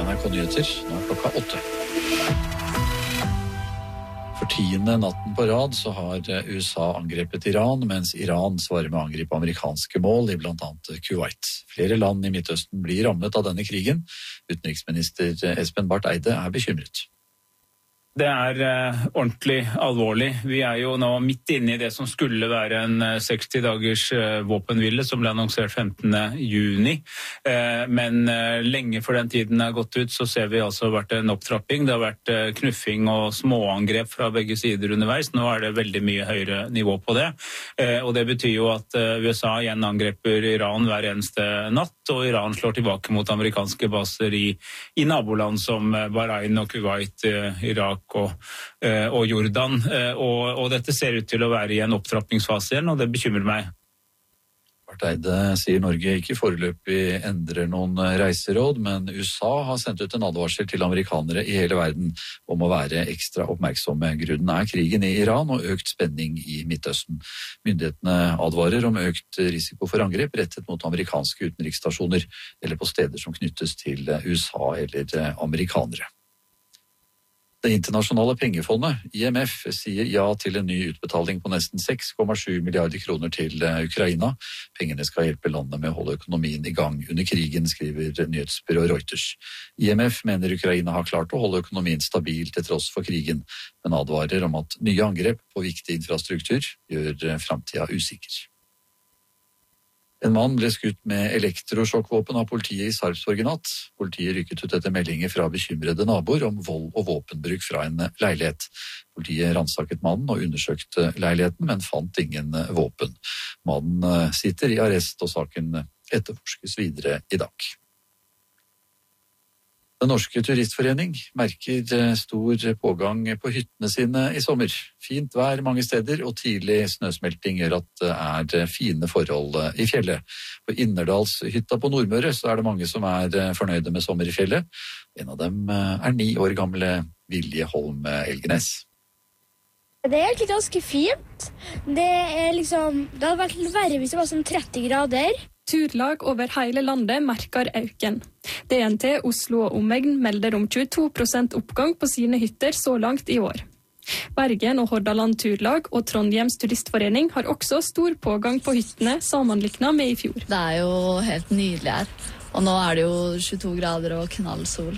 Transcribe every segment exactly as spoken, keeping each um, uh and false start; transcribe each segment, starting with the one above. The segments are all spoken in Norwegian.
N R K Nyheter, nå er klokka åtte. For tiende natten på rad så har U S A angrepet Iran, mens Iran svarer med å angripe amerikanske mål i blant annet Kuwait. Flere land i Midtøsten blir rammet av denne krigen. Utenriksminister Espen Barth Eide er bekymret. Det er eh, ordentlig alvorlig. Vi er jo nå midt inne i det som skulle være en eh, seksti dagers eh, våpenhvile, som ble annonsert femtende juni. Eh, men eh, lenge før den tiden er gått ut, så ser vi altså vært en opptrapping. Det har vært eh, knuffing og småangrep fra begge sider underveis. Nå er det veldig mye høyere nivå på det. Eh, og det betyr jo at eh, U S A igjen angreper Iran hver eneste natt, og Iran slår tilbake mot amerikanske baser i, i naboland som eh, Bahrain og Kuwait, eh, Irak, Og, og Jordan, og, og dette ser ut til å være i en opptrappingsfase igjen, og det bekymrer meg. Barth Eide sier Norge ikke foreløpig endrer noen reiseråd, men U S A har sendt ut en advarsel til amerikanere i hele verden om å være ekstra oppmerksomme. Grunnen er krigen i Iran og økt spenning i Midtøsten. Myndighetene advarer om økt risiko for angrep rettet mot amerikanske utenriksstasjoner eller på steder som knyttes til U S A eller amerikanere. Det internasjonale pengefondet, I M F, sier ja til en ny utbetaling på nesten seks komma sju milliarder kroner til Ukraina. Pengene skal hjelpe landet med å holde økonomien i gang under krigen, skriver nyhetsbyrået Reuters. I M F mener Ukraina har klart å holde økonomien stabil til tross for krigen, men advarer om at nye angrep på viktig infrastruktur gjør fremtiden usikker. En mann ble skutt med elektrosjokkvåpen av politiet i Sarpsborg i natt. Politiet rykket ut etter meldinger fra bekymrede naboer om vold og våpenbruk fra en leilighet. Politiet ransaket mannen og undersøkte leiligheten, men fant ingen våpen. Mannen sitter i arrest, og saken etterforskes videre i dag. Den norske turistforening merker stor pågang på hyttene sine i sommer. Fint vær mange steder, og tidlig snøsmelting gjør at det er fine forhold i fjellet. På Innerdalshytta på Nordmøre så er det mange som er fornøyde med sommer i fjellet. En av dem er ni år gamle Vilje Holm Elgenes. Det er egentlig ganske fint. Det, er liksom, det hadde vært verre hvis det var sånn tretti grader. Turlag over hele landet merker øken. D N T Oslo og omegn melder om tjueto prosent oppgang på sine hytter så langt i år. Bergen og Hordaland Turlag og Trondheims Turistforening har også stor pågang på hyttene sammenliknet med i fjor. Det er jo helt nydelig her, og nå er det jo tjueto grader og knallsol.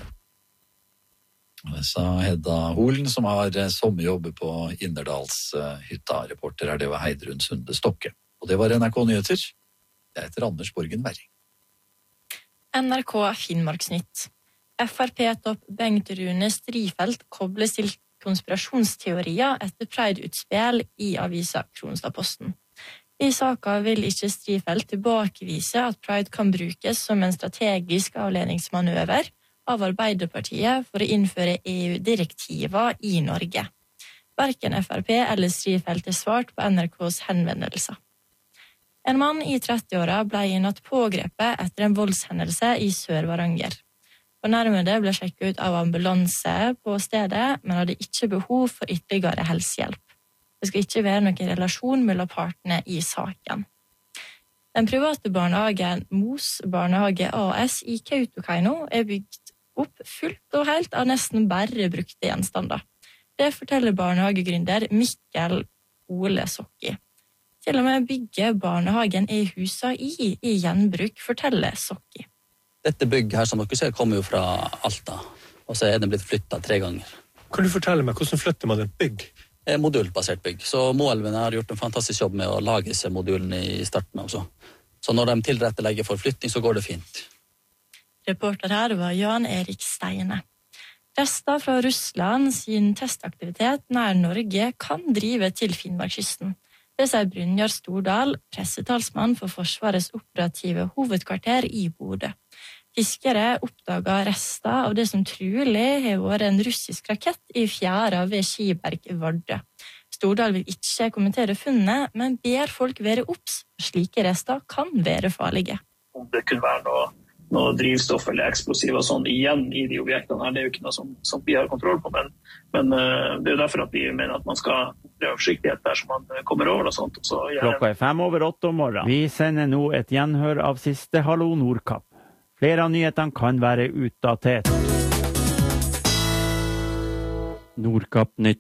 Det sa Hedda Holen, som har sommerjobb på Innerdalshytta. Reporter er det ved Heidrun Sunde Stokke. Og det var N R K Nyheter. Jeg heter Anders Borgen Werring. N R K Finnmarksnytt. F R P-topp Bengt Rune Strifeldt kobles til konspirasjonsteorier etter Pride-utspill i avisa Kronstadposten. I saka vil ikke Strifeldt tilbakevise at Pride kan brukes som en strategisk avledningsmanøver av Arbeiderpartiet for å innføre E U-direktiver i Norge. Hverken F R P eller Strifeldt er svart på N R K's henvendelser. En mann i trettiåra ble i natt pågrepet etter en voldshendelse i Sør-Varanger. Fornærmede ble sjekket ut av ambulanse på stedet, men hadde ikke behov for ytterligere helsehjelp. Det skal ikke være noen relasjon mellom partene i saken. Den private barnehagen Mos barnehage A S i Kautokeino er bygd opp fullt og helt av nesten bare brukte gjenstander. Det forteller barnehagegründer Mikkel Ole Sokki. Til og med bygget barnehagen er husa i, i gjenbruk, forteller Sokki. Dette bygget her som dere ser kommer jo fra Alta, og så er den blitt flyttet tre ganger. Kan du fortelle meg hvordan flytter man et bygg? Et modulbasert bygg, så Moelven har gjort en fantastisk jobb med å lage disse modulene i starten også. Så når de tilrettelegger for flytting, så går det fint. Reporter her var Jan Erik Steine. Rester fra Russland sin testaktivitet nær Norge kan drive til Finnmarkskysten. Det sier Brynjar Stordal, pressetalsmann for Forsvarets operative hovedkvarter i Bodø. Fiskere oppdaget rester av det som trolig har vært en russisk rakett i fjæra ved Skiberg Vardø. Stordal vil ikke kommentere funnet, men ber folk være obs. Slike rester kan være farlige. Om det kunne være noe, noe drivstoff eller eksplosiv og sånn igjen i de objektene her, det er jo ikke noe som, som vi har kontroll på, men, men uh, det er jo derfor at vi mener at man skal prøve forsiktighet der som man kommer over og sånt. Og så Klokka er fem over åtte om morgenen. Vi sender nå et gjenhør av siste Hallo Nordkapp. Flere av nyhetene kan være utdatert. Nordkapp-nytt.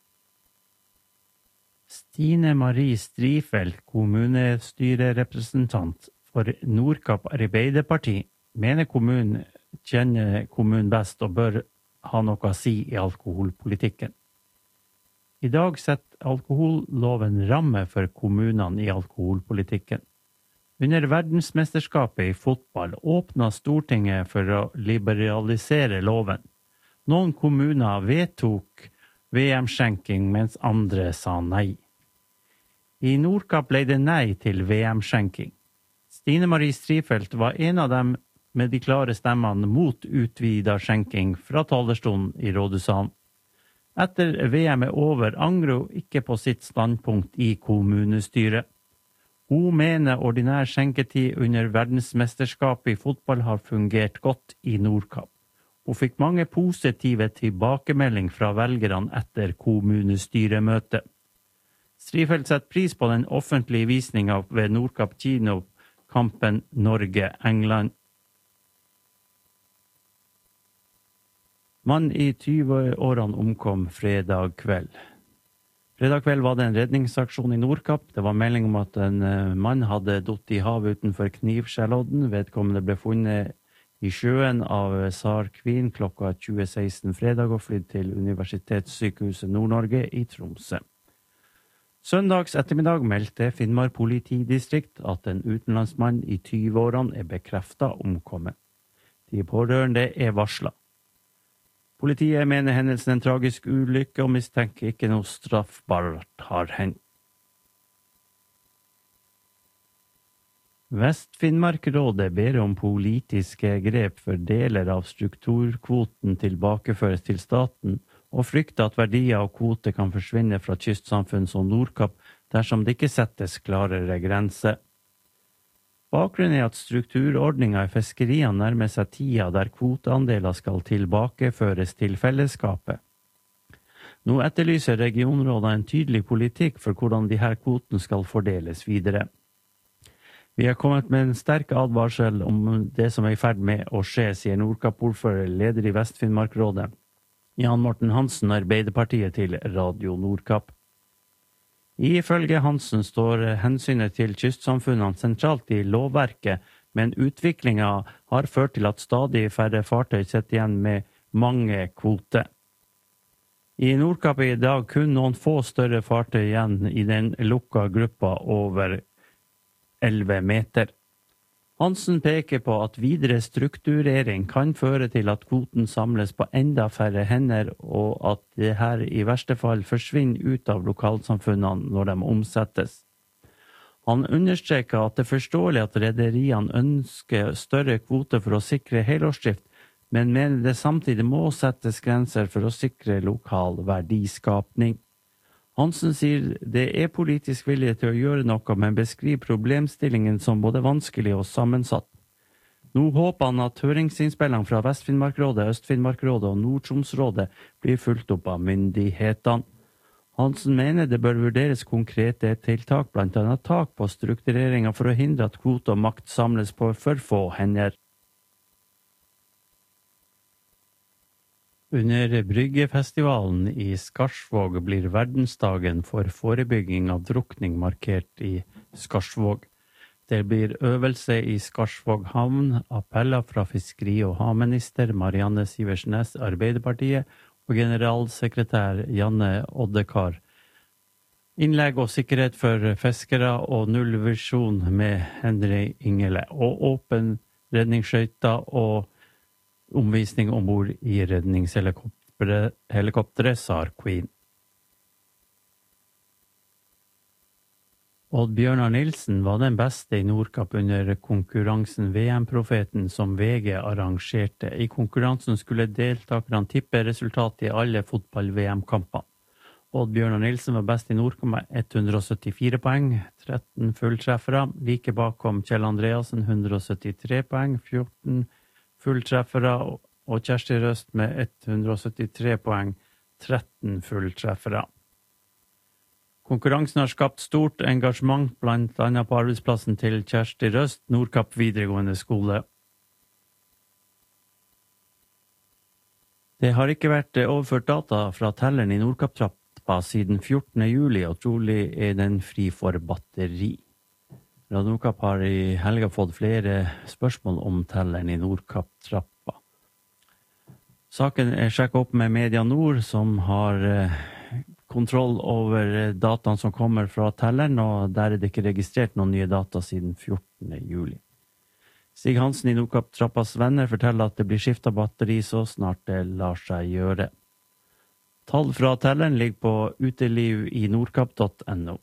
Stine Marie Strifeldt, kommunestyrerepresentant for Nordkapp Arbeiderparti, mener kommunen kjenner kommunen best og bør ha noe å si i alkoholpolitikken. I dag setter alkoholloven ramme for kommunene i alkoholpolitikken. Under verdensmesterskapet i fotball åpnet Stortinget for å liberalisere loven. Noen kommuner vedtok V M-skjenking, mens andre sa nei. I Nordkapp ble det nei til V M-skjenking. Stine Marie Strifeldt var en av dem med de klare stemmene mot utvidet skjenking fra talerstolen i rådhussalen. Etter V M er over, angrer hun ikke på sitt standpunkt i kommunestyret. Hun mener ordinær skjenketid under verdensmesterskapet i fotball har fungert godt i Nordkapp. Hun fikk mange positive tilbakemelding fra velgerne etter kommunestyremøtet. Strifeldt setter pris på den offentlige visningen ved Nordkapp kino, kampen Norge-England. Mann i tyve-årene omkom fredag kveld. Fredag kveld var det en redningsaksjon i Nordkapp. Det var melding om at en mann hadde dott i havet utenfor Knivskjellodden. Vedkommende ble funnet i sjøen av SAR Queen klokka tjue seksten fredag og flydd til Universitetssykehuset Nord-Norge i Tromsø. Søndags ettermiddag meldte Finnmark politidistrikt at en utenlandsmann i tyve-årene er bekreftet omkommet. De pårørende er varslet. Politiet mener hendelsen en tragisk ulykke og mistenker ikke noe straffbart har hendt. Vest-Finnmark-rådet ber om politiske grep for deler av strukturkvoten tilbakeføres til staten, og frykter at verdier og kvote kan forsvinne fra kystsamfunn som Nordkapp dersom det ikke settes klarere grenser. Bakgrunnen er at strukturordninger i fiskeriene nærmer seg tida der kvoteandeler skal tilbakeføres til fellesskapet. Nå etterlyser regionrådet en tydelig politikk for hvordan disse kvotene skal fordeles videre. Vi har kommet med en sterk advarsel om det som er i ferd med å skje, sier Nordkapp-ordfører, leder i Vest-Finnmark-rådet, Jan Morten Hansen, Arbeiderpartiet, til Radio Nordkapp. Ifølge Hansen står hensynet til kystsamfunnene sentralt i lovverket, men utviklingen har ført til at stadig færre fartøy sitter igjen med mange kvoter. I Nordkapp er i dag kun noen få større fartøy igjen i den lukka gruppa over elleve meter. Hansen peker på at videre strukturering kan føre til at kvoten samles på enda færre hender, og at det her i verste fall forsvinner ut av lokalsamfunnene når de omsettes. Han understreker at det er forståelig at rederiene ønsker større kvote for å sikre helårsdrift, men mener det samtidig må settes grenser for å sikre lokal verdiskapning. Hansen sier det er politisk vilje til å gjøre noe, men beskriver problemstillingen som både vanskelig og sammensatt. Nå håper han at høringsinnspillene fra Vest-Finnmark-rådet, Øst-Finnmark-rådet og Nord-Troms-rådet blir fulgt opp av myndighetene. Hansen mener det bør vurderes konkrete tiltak, blant annet tak på struktureringen for å hindre at kvote og makt samles på for få hender. Under Bryggefestivalen i Skarsvåg blir verdensdagen for forebygging av drukning markert i Skarsvåg. Det blir øvelse i Skarsvåg havn, appeller fra fiskeri- og havminister Marianne Siversnes, Arbeiderpartiet, og generalsekretær Janne Oddekar. Innlegg og sikkerhet for fiskere og nullvisjon med Henry Ingele, og åpen redningsskøyter og omvisning ombord i redningshelikopteret SAR Queen. Odd Bjørnar Nilsen var den beste i Nordkapp under konkurransen V M-profeten som V G arrangerte. I konkurransen skulle deltakerne tippe resultatet i alle fotball-V M-kampene. Odd Bjørnar Nilsen var best i Nordkapp med ett hundre syttifire poeng, tretten fulltreffere. Like bak kom Kjell Andreasen, hundre syttitre poeng, fjorten fulltreffere, og Kjersti Røst med ett hundre syttitre poeng, tretten fulltreffere. Konkurransen har skapt stort engasjement, blant annet på arbeidsplassen til Kjersti Røst, Nordkapp videregående skole. Det har ikke vært overført data fra telleren i Nordkapp-trappa siden fjortende juli, og trolig er den fri for batteri. Radio Nordkapp har i helga fått flere spørsmål om telleren i Nordkapp-trappa. Saken er sjekket opp med Media Nord, som har kontroll over dataen som kommer fra telleren, og der er det ikke registrert noen nye data siden fjortende juli. Stig Hansen i Nordkapp-trappas venner forteller at det blir skiftet batteri så snart det lar seg gjøre. Tall fra telleren ligger på uteliv i nordkapp punktum no.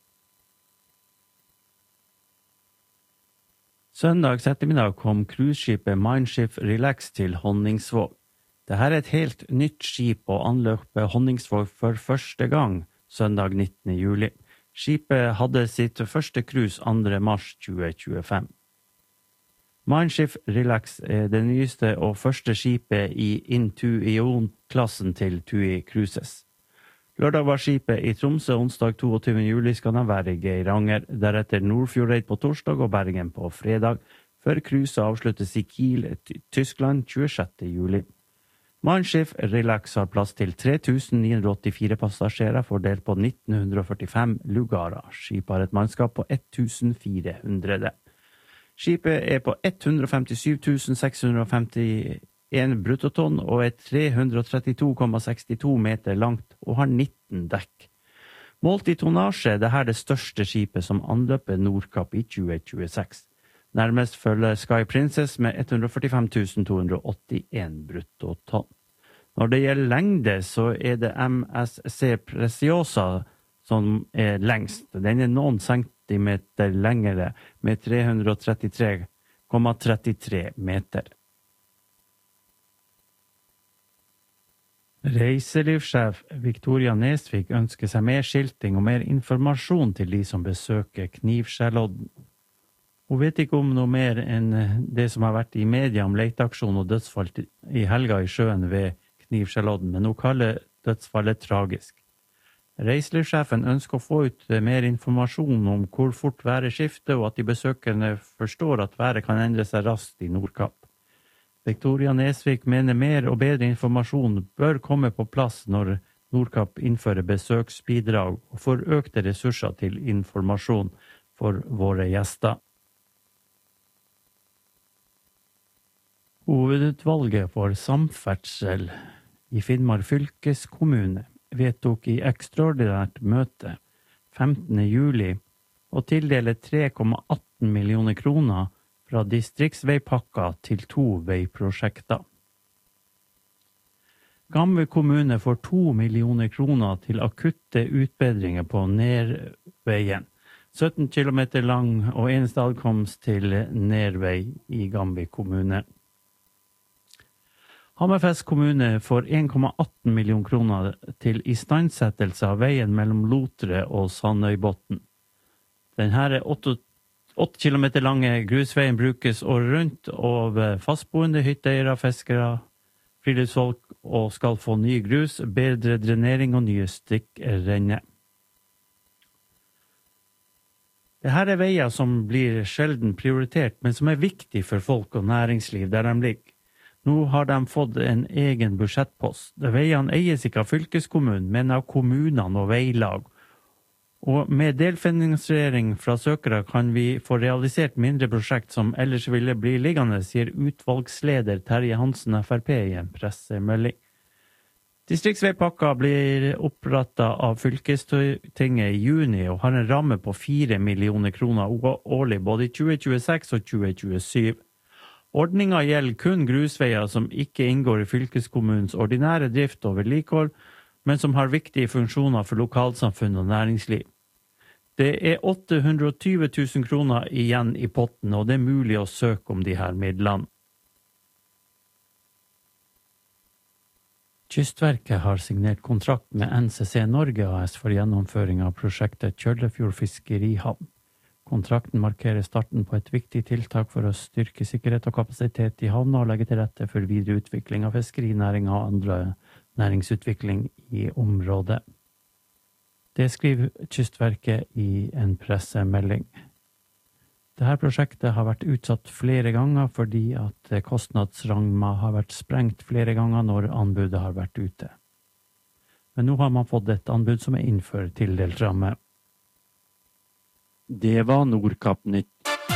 Søndags ettermiddag kom cruiseskipet Mindshift Relax til Honningsvåg. Dette er et helt nytt skip og anløpet Honningsvåg for første gang søndag nittende juli. Skipet hadde sitt første cruise andre mars tjue tjuefem. Mindshift Relax er det nyeste og første skipet i Intuition-klassen til TUI Cruises. Lørdag var skipet i Tromsø, onsdag toogtyvende juli skal den være i Geiranger, deretter Nordfjordeid på torsdag og Bergen på fredag, før cruiset avsluttes i Kiel, Tyskland, tjuesjette juli. Mindshift Relax har plass til tre tusen ni hundre åttifire passasjerer fordelt på nitten førtifem lugarer. Skipet har et mannskap på ett tusen fire hundre. Skipet er på ett hundre femtisju tusen seks hundre femtien bruttotonn og er tre hundre trettito komma sekstito meter langt og har nitten dekk. Målt i tonnasje er dette det største skipet som anløper Nordkapp i tjue tjueseks. Nærmest følger Sky Princess med ett hundre førtifem tusen to hundre åttien bruttotonn. Når det gjelder lengde, så er det M S C Preciosa som er lengst. Den er noen centimeter lengre med tre hundre trettitre komma trettitre meter. Reiselivssjef Victoria Nesvik ønsker seg mer skilting og mer informasjon til de som besøker Knivskjellodden. Hun vet ikke om noe mer enn det som har vært i media om leteaksjon og dødsfall i helga i sjøen ved Knivskjellodden, men hun kaller dødsfallet tragisk. Reiselivssjefen ønsker å få ut mer informasjon om hvor fort været skifter, og at de besøkende forstår at været kan endre seg raskt i Nordkapp. Victoria Nesvik mener mer og bedre informasjon bør komme på plass når Nordkapp innfører besøksbidrag og får økte ressurser til informasjon for våre gjester. Hovedutvalget for samferdsel i Finnmark fylkeskommune vedtok i ekstraordinært møte femtende juli å tildele tre komma atten millioner kroner fra distriktsveipakka til to veiprosjekter. Gamle kommune får to millioner kroner til akutte utbedringer på Nerveien, sytten kilometer lang og eneste adkomst til Nervei i Gamle kommune. Hammerfest kommune får en komma atten millioner kroner til istandsettelse av veien mellom Lotre og Sandøybotn. Denne åtte kilometer lange grusveien brukes året rundt av fastboende, hytteeiere, fiskere, friluftsfolk og skal få ny grus, bedre drenering og nye stikkrenner. Dette er veier som blir sjelden prioritert, men som er viktig for folk og næringsliv der de ligger. Nå har de fått en egen budsjettpost. Veiene eies ikke av fylkeskommunen, men av kommunene og veilag. Og med delfinansiering fra søkere kan vi få realisert mindre prosjekt som ellers ville bli liggende, sier utvalgsleder Terje Hansen F R P i en pressemelding. Distriktsveipakka blir opprettet av fylkestinget i juni og har en ramme på fire millioner kroner årlig både i tjue tjueseks og tjue tjuesju. Ordningen gjelder kun grusveier som ikke inngår i fylkeskommunens ordinære drift og vedlikehold, men som har viktige funksjoner for lokalsamfunn og næringsliv. Det er åtte hundre og tjue tusen kroner igjen i potten, og det er mulig å søke om de her midlene. Kystverket har signert kontrakt med N C C Norge A S for gjennomføring av prosjektet Kjøllefjord fiskerihavn. Kontrakten markerer starten på et viktig tiltak for å styrke sikkerhet og kapasitet i havna og legge til rette for videre utvikling av fiskerinæring og andre næringsutvikling i området. Det skriver Kystverket i en pressemelding. Dette prosjektet har vært utsatt flere ganger fordi at kostnadsramma har vært sprengt flere ganger når anbudet har vært ute. Men nå har man fått et anbud som er innenfor tildelt ramme. Det var Nordkapp Nytt.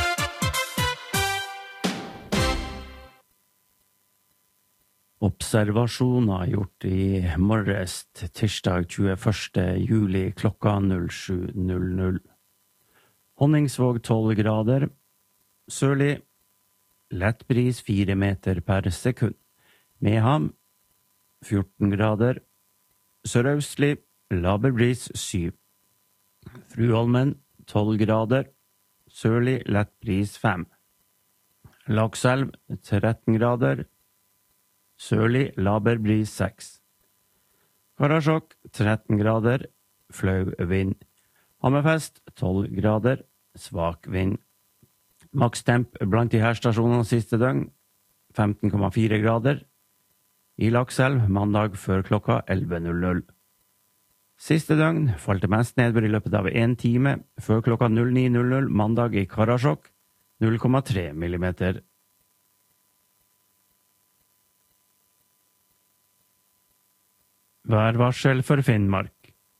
Observasjoner gjort i morges tirsdag tjueførste juli klokka null sju null null. Honningsvåg tolv grader, sørlig, lett bris fire meter per sekund. Mehamn fjorten grader, sørøstlig, laber bris syv. Fruholmen tolv grader, sørlig, lett bris fem. Lakselv tretten grader, sørlig, laber bris seks. Karasjok tretten grader, flau vind. Hammerfest tolv grader, svak vind. Makstemp blant de her stasjonene siste døgn, femten komma fire grader. I Lakselv mandag før klokka elleve null null. Siste døgn falt det mest nedbør i løpet av en time, før klokka null ni null null mandag i Karasjok, null komma tre millimeter. Værvarsel for Finnmark.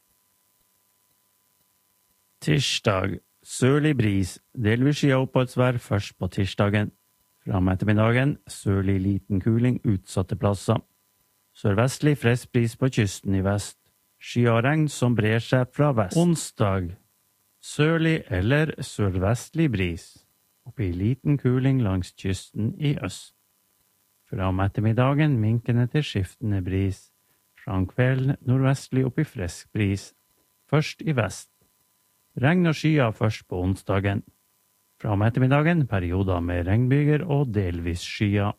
Tirsdag, sørlig bris, delvis skia oppholdsvær først på tirsdagen. Fra ettermiddagen, sørlig liten kuling utsatte plasser. Sørvestlig frisk bris på kysten i vest. Skia og regn som brer seg fra vest. Onsdag, sørlig eller sørvestlig bris. Oppi liten kuling langs kysten i øst. Fra ettermiddagen minkende til skiftende bris. Fra kvelden nordvestlig oppi frisk bris. Først i vest. Regn og skyer først på onsdagen. Fra ettermiddagen perioder med regnbyger og delvis skyer.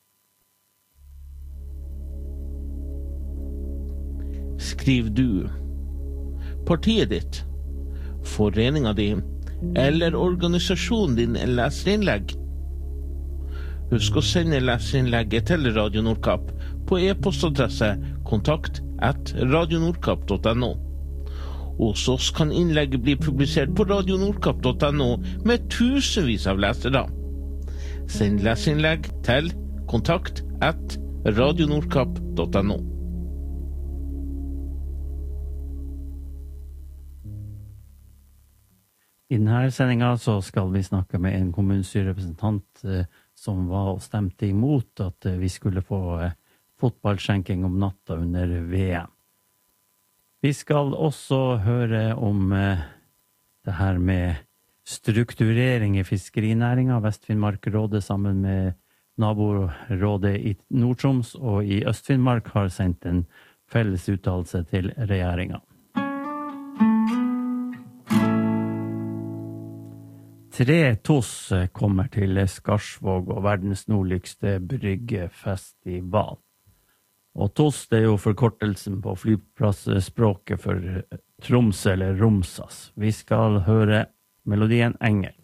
Skriv du, partiet ditt, foreninga di eller organisasjonen din leserinnlegg. Husk å sende leserinnlegget til Radio Nordkapp på e-postadresse kontakt at radionordkapp punktum no. Hos oss kan innlegget bli publisert på radio nordkapp punktum no med tusenvis av lesere. Send leserinnlegg til kontakt at radio nordkapp punktum no. I denne sendingen så skal vi snakke med en kommunestyrerepresentant eh, som var og stemte imot at eh, vi skulle få eh, fotballskjenking om natta under V M. Vi skal også høre om eh, det her med strukturering i fiskerinæringen. Vest-Finnmark-rådet sammen med naborådet i Nord-Troms og i Øst-Finnmark har sendt en felles uttalelse til regjeringen. Tre toss kommer til Skarsvåg og verdens nordligste bryggefestival. Og T O S det er jo forkortelsen på flyplassspråket for Troms eller Romsas. Vi skal høre melodien Engel.